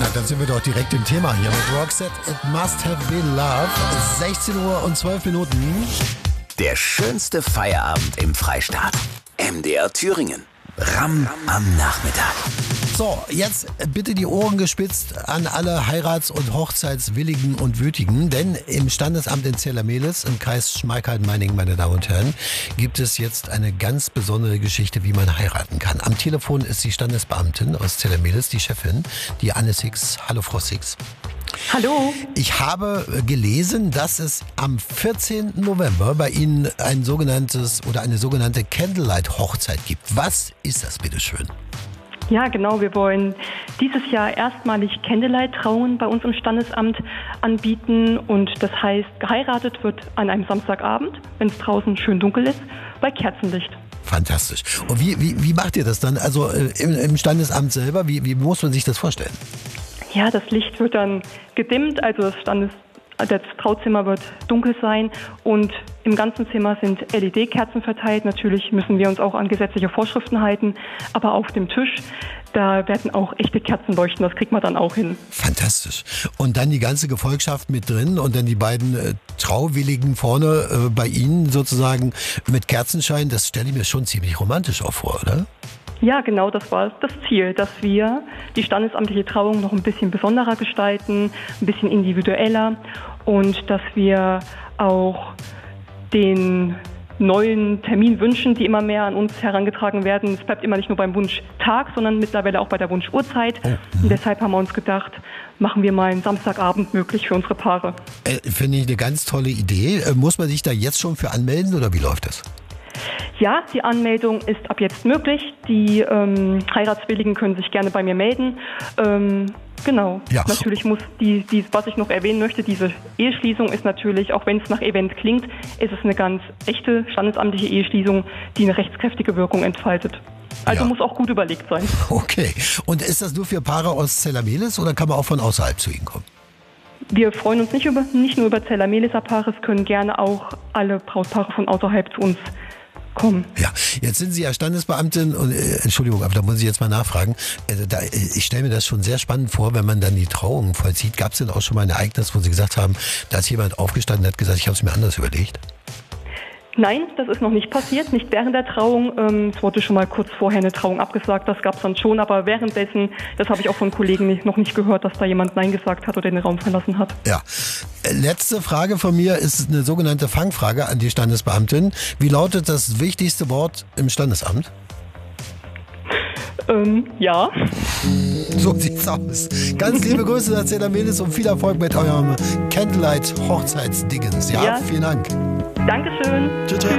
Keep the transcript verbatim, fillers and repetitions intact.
dann sind wir doch direkt im Thema hier mit Roxette, It Must Have Been Love. sechzehn Uhr und zwölf Minuten. Der schönste Feierabend im Freistaat. M D R Thüringen. Ram am Nachmittag. So, jetzt bitte die Ohren gespitzt an alle Heirats- und Hochzeitswilligen und Wütigen, denn im Standesamt in Zella-Mehlis, im Kreis Schmalkalden-Meiningen, meine Damen und Herren, gibt es jetzt eine ganz besondere Geschichte, wie man heiraten kann. Am Telefon ist die Standesbeamtin aus Zella-Mehlis, die Chefin, die Anne Six. Hallo, Frau Six. Hallo. Ich habe gelesen, dass es am vierzehnten November bei Ihnen ein sogenanntes oder eine sogenannte Candlelight-Hochzeit gibt. Was ist das, bitteschön? Ja, genau. Wir wollen dieses Jahr erstmalig Candlelight-Trauungen bei uns im Standesamt anbieten. Und das heißt, geheiratet wird an einem Samstagabend, wenn es draußen schön dunkel ist, bei Kerzenlicht. Fantastisch. Und wie, wie, wie macht ihr das dann? Also äh, im, im Standesamt selber, wie, wie muss man sich das vorstellen? Ja, das Licht wird dann gedimmt, also das Standes, das Trauzimmer wird dunkel sein und im ganzen Zimmer sind L E D-Kerzen verteilt. Natürlich müssen wir uns auch an gesetzliche Vorschriften halten, aber auf dem Tisch, da werden auch echte Kerzen leuchten, das kriegt man dann auch hin. Fantastisch. Und dann die ganze Gefolgschaft mit drin und dann die beiden äh, Trauwilligen vorne äh, bei Ihnen sozusagen mit Kerzenschein, das stelle ich mir schon ziemlich romantisch auch vor, oder? Ja, genau, das war das Ziel, dass wir die standesamtliche Trauung noch ein bisschen besonderer gestalten, ein bisschen individueller und dass wir auch den neuen Terminwünschen, die immer mehr an uns herangetragen werden, es bleibt immer nicht nur beim Wunschtag, sondern mittlerweile auch bei der Wunschuhrzeit. Oh, und deshalb haben wir uns gedacht, machen wir mal einen Samstagabend möglich für unsere Paare. Äh, finde ich eine ganz tolle Idee. Äh, muss man sich da jetzt schon für anmelden oder wie läuft das? Ja, die Anmeldung ist ab jetzt möglich. Die ähm, Heiratswilligen können sich gerne bei mir melden. Ähm, genau. Ja. Natürlich muss die, die, was ich noch erwähnen möchte, diese Eheschließung ist natürlich, auch wenn es nach Event klingt, ist es eine ganz echte standesamtliche Eheschließung, die eine rechtskräftige Wirkung entfaltet. Also ja. Muss auch gut überlegt sein. Okay. Und ist das nur für Paare aus Zella-Mehlis oder kann man auch von außerhalb zu Ihnen kommen? Wir freuen uns nicht, über, nicht nur über Zella-Mehliser Paare, es können gerne auch alle Brautpaare von außerhalb zu uns kommen. Ja, jetzt sind Sie ja Standesbeamtin und äh, Entschuldigung, aber da muss ich jetzt mal nachfragen. Also da, ich stelle mir das schon sehr spannend vor, wenn man dann die Trauung vollzieht. Gab es denn auch schon mal ein Ereignis, wo Sie gesagt haben, da ist jemand aufgestanden und hat gesagt, ich habe es mir anders überlegt? Nein, das ist noch nicht passiert, nicht während der Trauung. Ähm, es wurde schon mal kurz vorher eine Trauung abgesagt, das gab es dann schon, aber währenddessen, das habe ich auch von Kollegen nicht, noch nicht gehört, dass da jemand Nein gesagt hat oder den Raum verlassen hat. Ja, letzte Frage von mir ist eine sogenannte Fangfrage an die Standesbeamtin. Wie lautet das wichtigste Wort im Standesamt? Ähm, ja. So sieht's aus. Ganz liebe Grüße nach Zella-Mehlis und viel Erfolg mit eurem Candlelight-Hochzeitsdingens. Ja, ja, vielen Dank. Dankeschön. Tschüss.